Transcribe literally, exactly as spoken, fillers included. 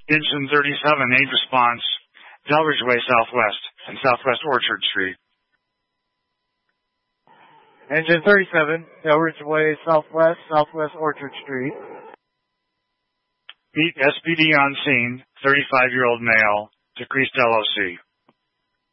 Engine thirty-seven, aid response, Delridge Way Southwest and Southwest Orchard Street. Engine thirty-seven, Delridge Way Southwest, Southwest Orchard Street. Beat S P D on scene, thirty-five-year-old male, decreased L O C.